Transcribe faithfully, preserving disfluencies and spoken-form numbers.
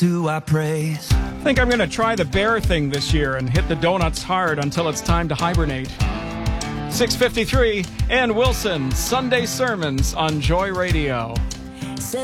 do I praise? I think I'm going to try the bear thing this year and hit the donuts hard until it's time to hibernate. six fifty-three, Ann Wilson, Sunday Sermons on Joy Radio.